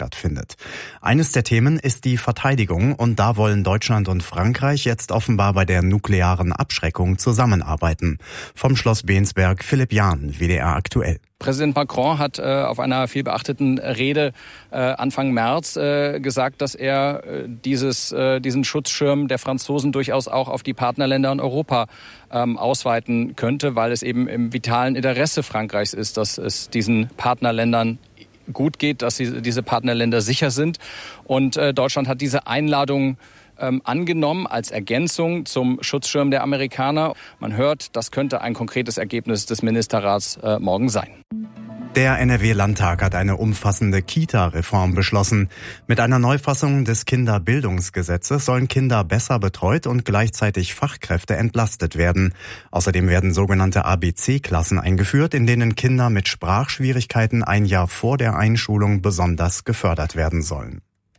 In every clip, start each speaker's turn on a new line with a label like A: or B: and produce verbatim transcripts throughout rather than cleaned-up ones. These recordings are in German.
A: stattfindet. Eines der Themen ist die Verteidigung und da wollen Deutschland und Frankreich jetzt offenbar bei der nuklearen Abschreckung zusammenarbeiten. Vom Schloss Bensberg, Philipp Jahn, W D R aktuell.
B: Präsident Macron hat äh, auf einer vielbeachteten Rede äh, Anfang März äh, gesagt, dass er äh, dieses, äh, diesen Schutzschirm der Franzosen durchaus auch auf die Partnerländer in Europa ähm, ausweiten könnte, weil es eben im vitalen Interesse Frankreichs ist, dass es diesen Partnerländern gut geht, dass sie, diese Partnerländer sicher sind. Und äh, Deutschland hat diese Einladung ähm, angenommen als Ergänzung zum Schutzschirm der Amerikaner. Man hört, das könnte ein konkretes Ergebnis des Ministerrats äh, morgen sein.
A: Der N R W-Landtag hat eine umfassende Kita-Reform beschlossen. Mit einer Neufassung des Kinderbildungsgesetzes sollen Kinder besser betreut und gleichzeitig Fachkräfte entlastet werden. Außerdem werden sogenannte A B C-Klassen eingeführt, in denen Kinder mit Sprachschwierigkeiten ein Jahr vor der Einschulung besonders gefördert werden sollen.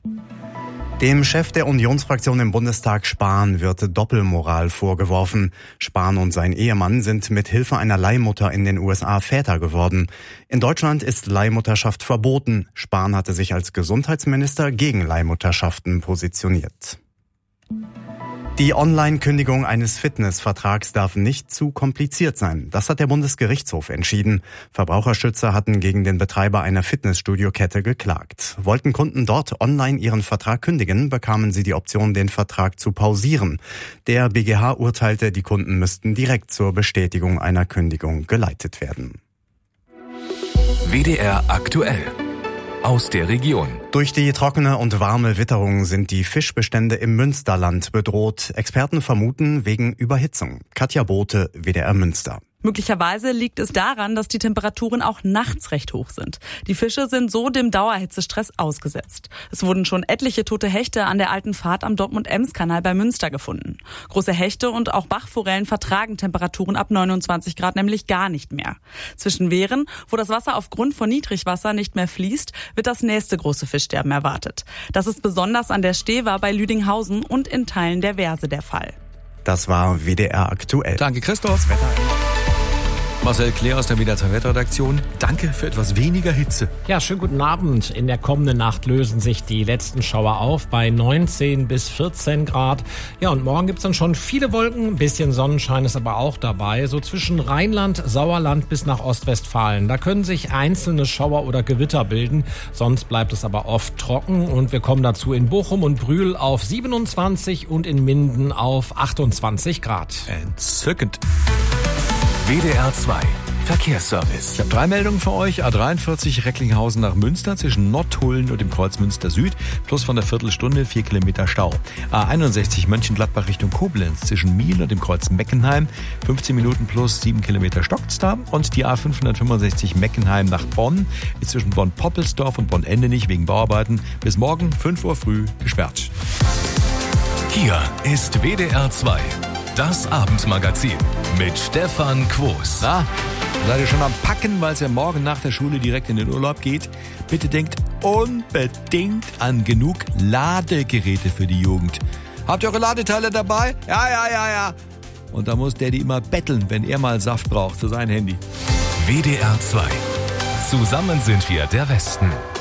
A: Dem Chef der Unionsfraktion im Bundestag, Spahn, wird Doppelmoral vorgeworfen. Spahn und sein Ehemann sind mit Hilfe einer Leihmutter in den U S A Väter geworden. In Deutschland ist Leihmutterschaft verboten. Spahn hatte sich als Gesundheitsminister gegen Leihmutterschaften positioniert. Die Online-Kündigung eines Fitnessvertrags darf nicht zu kompliziert sein. Das hat der Bundesgerichtshof entschieden. Verbraucherschützer hatten gegen den Betreiber einer Fitnessstudio-Kette geklagt. Wollten Kunden dort online ihren Vertrag kündigen, bekamen sie die Option, den Vertrag zu pausieren. Der B G H urteilte, die Kunden müssten direkt zur Bestätigung einer Kündigung geleitet werden.
C: W D R aktuell. Aus der Region.
A: Durch die trockene und warme Witterung sind die Fischbestände im Münsterland bedroht. Experten vermuten wegen Überhitzung. Katja Bote, W D R Münster.
D: Möglicherweise liegt es daran, dass die Temperaturen auch nachts recht hoch sind. Die Fische sind so dem Dauerhitzestress ausgesetzt. Es wurden schon etliche tote Hechte an der alten Fahrt am Dortmund-Ems-Kanal bei Münster gefunden. Große Hechte und auch Bachforellen vertragen Temperaturen ab neunundzwanzig Grad nämlich gar nicht mehr. Zwischen Wehren, wo das Wasser aufgrund von Niedrigwasser nicht mehr fließt, wird das nächste große Fischsterben erwartet. Das ist besonders an der Stever bei Lüdinghausen und in Teilen der Verse der Fall.
A: Das war W D R aktuell.
E: Danke, Christoph. Marcel Claire aus der W D R zwei Wetterredaktion. Danke für etwas weniger Hitze.
F: Ja, schönen guten Abend. In der kommenden Nacht lösen sich die letzten Schauer auf bei neunzehn bis vierzehn Grad. Ja, und morgen gibt's dann schon viele Wolken. Ein bisschen Sonnenschein ist aber auch dabei. So zwischen Rheinland, Sauerland bis nach Ostwestfalen. Da können sich einzelne Schauer oder Gewitter bilden. Sonst bleibt es aber oft trocken. Und wir kommen dazu in Bochum und Brühl auf siebenundzwanzig und in Minden auf achtundzwanzig Grad.
E: Entzückend.
C: W D R zwei Verkehrsservice.
E: Ich habe drei Meldungen für euch. A dreiundvierzig Recklinghausen nach Münster zwischen Nottuln und dem Kreuz Münster Süd. Plus von der Viertelstunde vier Kilometer Stau. A einundsechzig Mönchengladbach Richtung Koblenz zwischen Miel und dem Kreuz Meckenheim. fünfzehn Minuten plus sieben Kilometer stockt's da. Und die A fünfhundertfünfundsechzig Meckenheim nach Bonn ist zwischen Bonn-Poppelsdorf und Bonn-Endenich wegen Bauarbeiten bis morgen fünf Uhr früh gesperrt.
C: Hier ist W D R zwei. Das Abendmagazin mit Stefan Quos.
E: Na, seid ihr schon am Packen, weil es ja morgen nach der Schule direkt in den Urlaub geht? Bitte denkt unbedingt an genug Ladegeräte für die Jugend. Habt ihr eure Ladeteile dabei? Ja, ja, ja, ja. Und da muss Daddy immer betteln, wenn er mal Saft braucht für sein Handy.
C: W D R zwei. Zusammen sind wir der Westen.